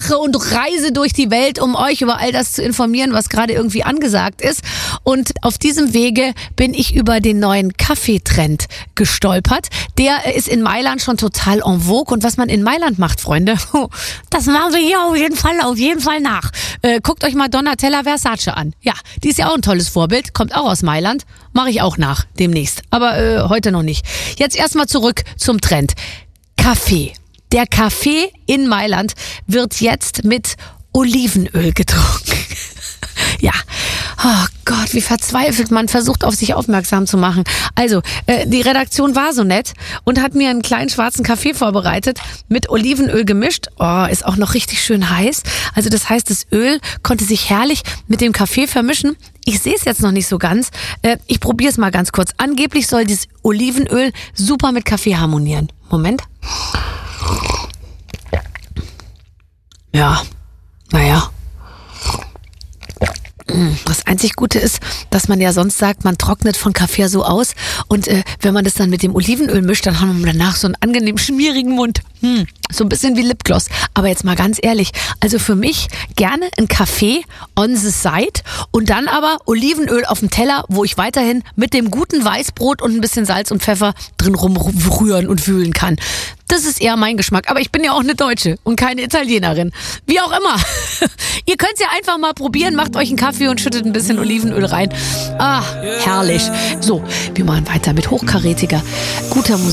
mache und reise durch die Welt, um euch über all das zu informieren, was gerade irgendwie angesagt ist. Und auf diesem Wege bin ich über den neuen Kaffeetrend gestolpert. Der ist in Mailand schon total en vogue. Und was man in Mailand macht, Freunde, das machen wir hier auf jeden Fall nach. Guckt euch mal Donatella Versace an. Ja, die ist ja auch ein tolles Vorbild, kommt auch aus Mailand. Mache ich auch nach, demnächst. Aber heute noch nicht. Jetzt erstmal zurück zum Trend. Kaffee. Der Kaffee in Mailand wird jetzt mit Olivenöl getrunken. Ja, oh Gott, wie verzweifelt man versucht, auf sich aufmerksam zu machen. Also, die Redaktion war so nett und hat mir einen kleinen schwarzen Kaffee vorbereitet, mit Olivenöl gemischt. Oh, ist auch noch richtig schön heiß. Also das heißt, das Öl konnte sich herrlich mit dem Kaffee vermischen. Ich sehe es jetzt noch nicht so ganz. Ich probiere es mal ganz kurz. Angeblich soll dieses Olivenöl super mit Kaffee harmonieren. Moment. Ja, naja. Das einzig Gute ist, dass man ja sonst sagt, man trocknet von Kaffee so aus und wenn man das dann mit dem Olivenöl mischt, dann haben wir danach so einen angenehm schmierigen Mund. So ein bisschen wie Lipgloss. Aber jetzt mal ganz ehrlich, also für mich gerne ein Kaffee on the side und dann aber Olivenöl auf dem Teller, wo ich weiterhin mit dem guten Weißbrot und ein bisschen Salz und Pfeffer drin rumrühren und wühlen kann. Das ist eher mein Geschmack. Aber ich bin ja auch eine Deutsche und keine Italienerin. Wie auch immer. Ihr könnt es ja einfach mal probieren. Macht euch einen Kaffee und schüttet ein bisschen Olivenöl rein. Ah, herrlich. So, wir machen weiter mit hochkarätiger, guter Musik.